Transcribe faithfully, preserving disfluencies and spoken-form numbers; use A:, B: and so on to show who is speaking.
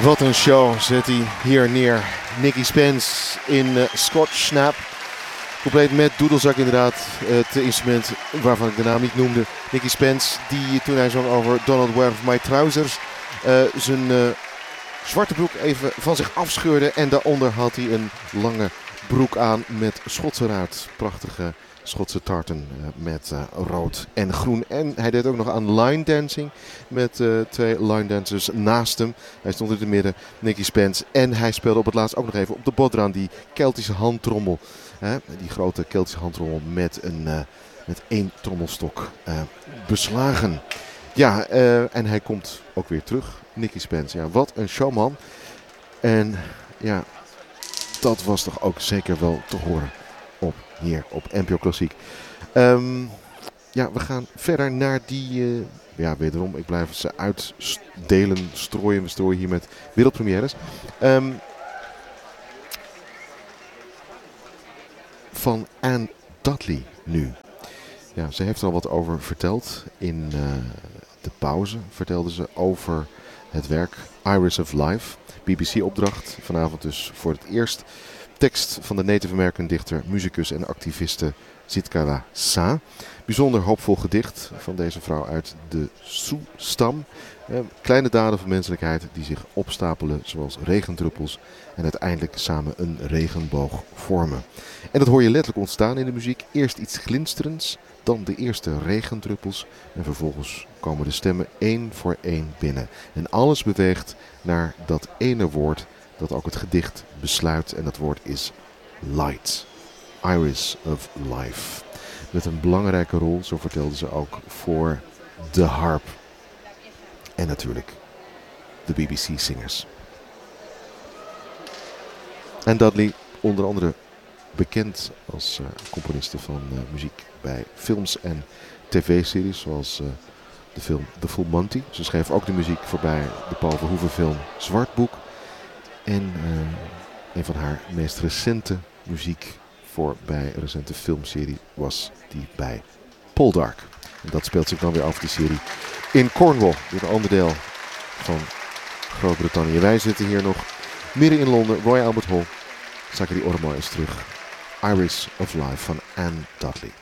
A: Wat een show zet hij hier neer. Nicky Spence in uh, Scotch Snap. Compleet met doedelzak inderdaad. Het instrument waarvan ik de naam niet noemde. Nicky Spence die toen hij zong over Donald Ware of My Trousers. Uh, zijn uh, zwarte broek even van zich afscheurde. En daaronder had hij een lange broek aan met Schotse raad. Prachtige Schotse tartan uh, met uh, rood en groen. En hij deed ook nog aan line dancing met uh, twee line dancers naast hem. Hij stond in het midden, Nicky Spence. En hij speelde op het laatst ook nog even op de bodhrán die Keltische handtrommel. Hè? Die grote Keltische handtrommel met, een, uh, met één trommelstok uh, beslagen. Ja, uh, en hij komt ook weer terug, Nicky Spence. Ja, wat een showman. En ja, dat was toch ook zeker wel te horen op hier op N P O Klassiek. Um, ja, we gaan verder naar die, uh, ja wederom, ik blijf ze uitdelen, strooien. We strooien hier met wereldpremières. Um, van Anne Dudley nu. Ja, ze heeft er al wat over verteld. In uh, de pauze vertelde ze over het werk Iris of Life. B B C-opdracht, vanavond dus voor het eerst. Tekst van de Native American dichter, muzikus en activiste Sitkara Sa. Bijzonder hoopvol gedicht van deze vrouw uit de Sioux-stam. Eh, kleine daden van menselijkheid die zich opstapelen zoals regendruppels en uiteindelijk samen een regenboog vormen. En dat hoor je letterlijk ontstaan in de muziek. Eerst iets glinsterends, dan de eerste regendruppels en vervolgens komen de stemmen één voor één binnen. En alles beweegt naar dat ene woord dat ook het gedicht besluit en dat woord is light. Iris of Life. Met een belangrijke rol, zo vertelde ze ook, voor de harp. En natuurlijk de B B C-zingers. En Dudley, onder andere bekend als uh, componiste van uh, muziek bij films en tv-series, zoals uh, de film The Full Monty. Ze schreef ook de muziek voorbij de Paul Verhoeven film Zwartboek. En uh, een van haar meest recente muziek voor bij een recente filmserie was die bij Poldark. En dat speelt zich dan weer af, die serie, in Cornwall, dit ander deel van Groot-Brittannië. Wij zitten hier nog midden in Londen, Royal Albert Hall. Zachary Oramah is terug. Iris of Life van Anne Dudley.